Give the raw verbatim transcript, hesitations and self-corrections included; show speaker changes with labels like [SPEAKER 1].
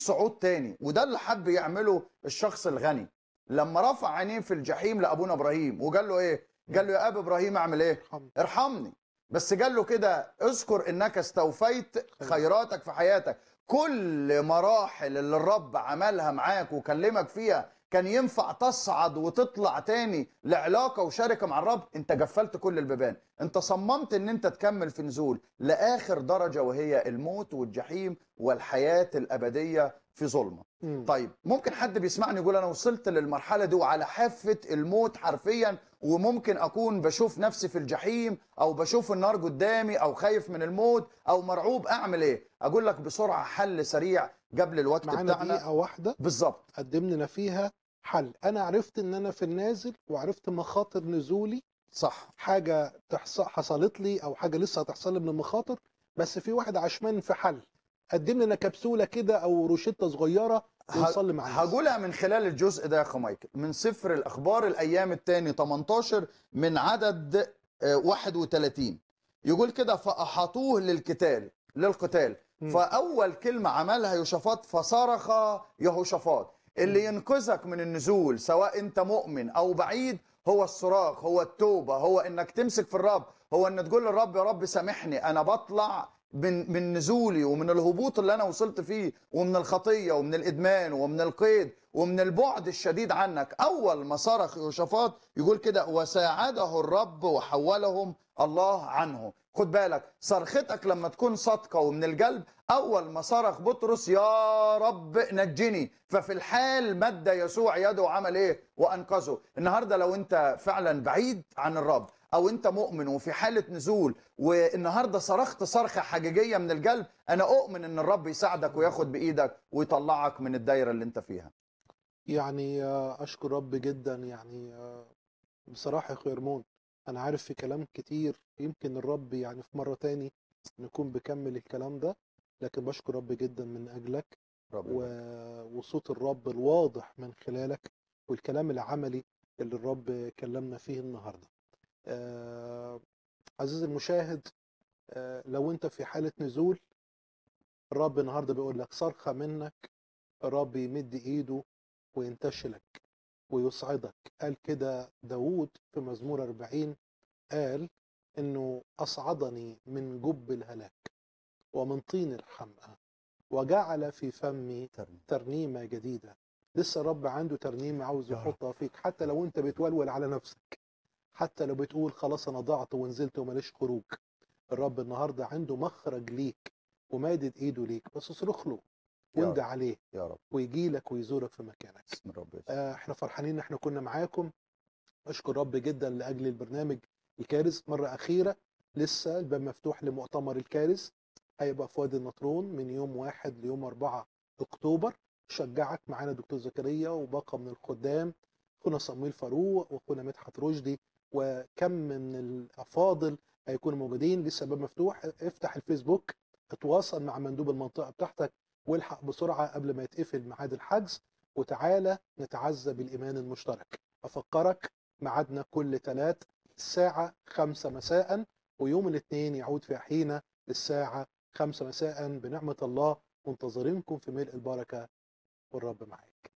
[SPEAKER 1] صعود تاني، وده اللي حب يعمله الشخص الغني لما رفع عينيه في الجحيم لابونا ابراهيم وقال له ايه؟ قال له يا اب ابراهيم اعمل ايه؟
[SPEAKER 2] ارحمني.
[SPEAKER 1] ارحمني. بس قال له كده اذكر انك استوفيت
[SPEAKER 2] خير.
[SPEAKER 1] خيراتك في حياتك. كل مراحل اللي الرب عملها معاك وكلمك فيها كان ينفع تصعد وتطلع تاني لعلاقه وشركه مع الرب، انت قفلت كل البيبان، انت صممت ان انت تكمل في نزول لاخر درجه وهي الموت والجحيم والحياه الابديه في ظلمه.
[SPEAKER 2] مم.
[SPEAKER 1] طيب ممكن حد بيسمعني يقول انا وصلت للمرحله دي وعلى حافه الموت حرفيا، وممكن اكون بشوف نفسي في الجحيم او بشوف النار قدامي او خايف من الموت او مرعوب، اعمل ايه؟ اقول لك بسرعه حل سريع قبل الوقت
[SPEAKER 2] معانا
[SPEAKER 1] بتاعنا.
[SPEAKER 2] دقيقة واحدة
[SPEAKER 1] بالظبط.
[SPEAKER 2] قدم لنا فيها حل. أنا عرفت إن أنا في النازل وعرفت مخاطر نزولي،
[SPEAKER 1] صح.
[SPEAKER 2] حاجة تحص... حصلت لي أو حاجة لسه هتحصل لي من المخاطر، بس في واحد عشمان في حل. قدم لنا كبسولة كده أو روشتة صغيرة
[SPEAKER 1] ه-
[SPEAKER 2] ونصلي مع الناس.
[SPEAKER 1] هقولها من خلال الجزء ده يا اخو مايكل من سفر الاخبار الايام الثاني تمنتاشر من عدد آه، واحد وثلاثين. يقول كده فاحاطوه للقتال للقتال
[SPEAKER 2] مم.
[SPEAKER 1] فاول كلمه عملها يهوشافاط فصرخ يهوشافاط. اللي ينقذك من النزول سواء انت مؤمن او بعيد هو الصراخ، هو التوبه، هو انك تمسك في الرب، هو ان تقول للرب يا رب سامحني انا بطلع من من نزولي ومن الهبوط اللي انا وصلت فيه ومن الخطيه ومن الادمان ومن القيد ومن البعد الشديد عنك. اول ما صرخ يهوشافاط يقول كده وساعده الرب وحولهم الله عنه. خد بالك صرختك لما تكون صادقه ومن القلب. اول ما صرخ بطرس يا رب نجني، ففي الحال مد يسوع يده وعمل ايه؟ وانقذه. النهارده لو انت فعلا بعيد عن الرب او انت مؤمن وفي حاله نزول والنهارده صرخت صرخه حقيقيه من القلب، انا اؤمن ان الرب يساعدك وياخد بايدك ويطلعك من الدايره اللي انت فيها.
[SPEAKER 2] يعني آه، أشكر رب جدا. يعني آه، بصراحة يا أخويا رمون، أنا عارف في كلام كتير يمكن الرب يعني في مرة تاني نكون بكمل الكلام ده، لكن بشكر رب جدا من أجلك
[SPEAKER 1] رب
[SPEAKER 2] و...
[SPEAKER 1] يبارك.
[SPEAKER 2] وصوت الرب الواضح من خلالك والكلام العملي اللي الرب كلمنا فيه النهاردة. آه... عزيزي المشاهد، آه... لو أنت في حالة نزول، الرب النهاردة بيقول لك صرخة منك، الرب يمد إيده وينتشلك ويصعدك. قال كده داوود في مزمور أربعين، قال إنه أصعدني من جب الهلاك ومن طين الحمأة وجعل في فمي
[SPEAKER 1] ترنيم.
[SPEAKER 2] ترنيمة جديدة. لسه الرب عنده ترنيمة عاوز
[SPEAKER 1] يا رب.
[SPEAKER 2] يحطها فيك، حتى لو أنت بتولول على نفسك، حتى لو بتقول خلاص أنا ضعت ونزلت وماليش خروج. الرب النهاردة عنده مخرج ليك ومادد إيده ليك، بس اصرخ له
[SPEAKER 1] يا
[SPEAKER 2] واندى
[SPEAKER 1] رب.
[SPEAKER 2] عليه
[SPEAKER 1] يا رب.
[SPEAKER 2] ويجي لك ويزورك في مكانك.
[SPEAKER 1] بسم الرب يسوع.
[SPEAKER 2] آه، احنا فرحانين ان احنا كنا معاكم. اشكر رب جدا لاجل البرنامج الكارز. مره اخيره لسه الباب مفتوح لمؤتمر الكارز، هيبقى في وادي النطرون من يوم واحد ليوم أربعة اكتوبر. شجعك معانا دكتور زكريا وباقه من الخدام، اخونا صمويل فاروق واخونا مدحت رشدي وكم من الافاضل هيكونوا موجودين. لسه الباب مفتوح، افتح الفيسبوك، اتواصل مع مندوب المنطقه بتاعتك والحق بسرعه قبل ما يتقفل ميعاد الحجز، وتعالى نتعزى بالايمان المشترك. افكرك ميعادنا كل ثلاث الساعة خمسة مساء، ويوم الاثنين يعود في حين الساعة خمسة مساء بنعمة الله. منتظرينكم في ملء البركة والرب معاك.